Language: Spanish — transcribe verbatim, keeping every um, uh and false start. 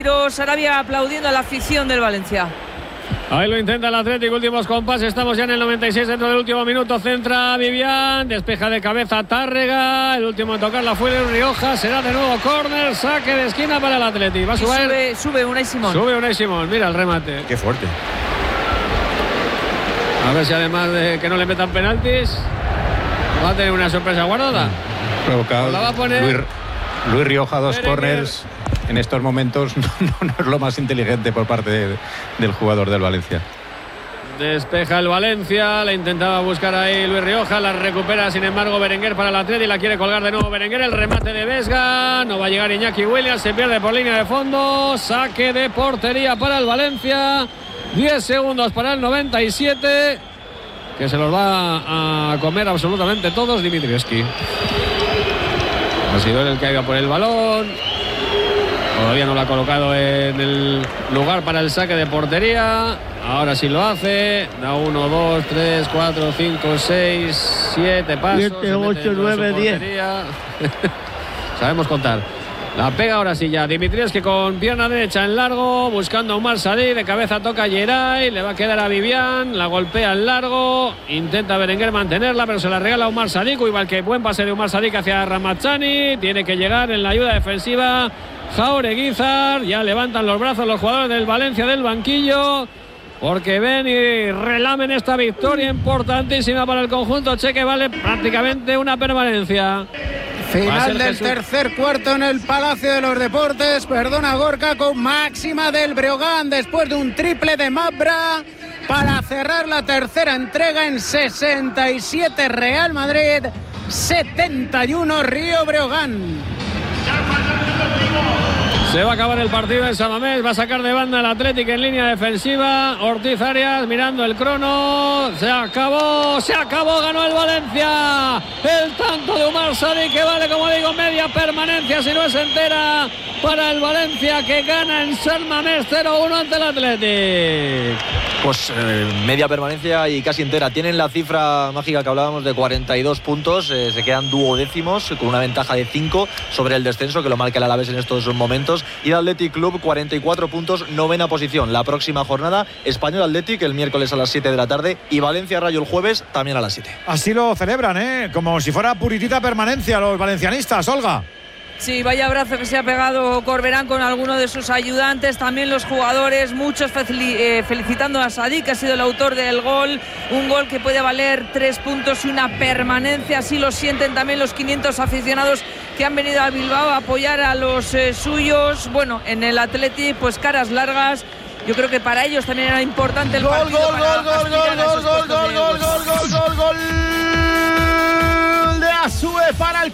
Sarabia aplaudiendo a la afición del Valencia. Ahí lo intenta el Atlético, últimos compases, estamos ya en el noventa y seis dentro del último minuto, centra Vivian, despeja de cabeza Tárrega, el último en tocarla fue el Rioja, será de nuevo córner, saque de esquina para el Atlético. Va a subir, sube, sube Unai Simón. Sube Unai Simón, mira el remate. Qué fuerte. A ver si además de que no le metan penaltis, va a tener una sorpresa guardada. Provocado. La va a poner Luis, Luis Rioja, dos Berenguer. corners. En estos momentos no, no es lo más inteligente por parte de, del jugador del Valencia. Despeja el Valencia, le intentaba buscar ahí Luis Rioja, la recupera sin embargo Berenguer para el Atleti, la quiere colgar de nuevo Berenguer, el remate de Vesga, no va a llegar Iñaki Williams, se pierde por línea de fondo, saque de portería para el Valencia, diez segundos para el noventa y siete, que se los va a comer absolutamente todos Dimitrievski. Ha sido él el que ha ido por el balón. Todavía no lo ha colocado en el lugar para el saque de portería. Ahora sí lo hace. Da uno, dos, tres, cuatro, cinco, seis, siete pasos. siete, ocho, nueve, diez. Sabemos contar. La pega ahora sí ya Dimitrievski con pierna derecha en largo, buscando a Umar Sadí, de cabeza toca a Geray, le va a quedar a Vivian, la golpea en largo, intenta Berenguer mantenerla, pero se la regala a Umar Sadí, igual que buen pase de Umar Sadí hacia Ramazani, tiene que llegar en la ayuda defensiva Jaureguizar, ya levantan los brazos los jugadores del Valencia del banquillo, porque ven y relamen esta victoria importantísima para el conjunto cheque, vale prácticamente una permanencia. Final del Jesús. tercer cuarto en el Palacio de los Deportes. Perdona Gorka, con máxima del Breogán después de un triple de Mabra para cerrar la tercera entrega en sesenta y siete Real Madrid, setenta y uno Río Breogán. Se va a acabar el partido en San Mamés, va a sacar de banda el Atlético en línea defensiva. Ortiz Arias mirando el crono. Se acabó, se acabó, ganó el Valencia. El tanto de Umar Sadí que vale, como digo, media permanencia, si no es entera, para el Valencia, que gana en San Mamés cero uno ante el Atlético. Pues eh, media permanencia y casi entera. Tienen la cifra mágica que hablábamos de cuarenta y dos puntos, eh, se quedan duodécimos con una ventaja de cinco sobre el descenso, que lo marca el Alavés en estos momentos. Y el Athletic Club, cuarenta y cuatro puntos, novena posición. La próxima jornada, Español Athletic el miércoles a las siete de la tarde y Valencia Rayo el jueves también a las siete. Así lo celebran, ¿eh? Como si fuera puritita permanencia los valencianistas, Olga. Sí, vaya abrazo que se ha pegado Corberán con alguno de sus ayudantes, también los jugadores, muchos eh, felicitando a Sadí, que ha sido el autor del gol, un gol que puede valer tres puntos y una permanencia, así lo sienten también los quinientos aficionados que han venido a Bilbao a apoyar a los eh, suyos. Bueno, en el Athletic, pues caras largas. Yo creo que para ellos también era importante el Gol, partido. gol, gol, gol, gol, gol, gol, gol, gol, gol, gol, gol, gol de Asue para el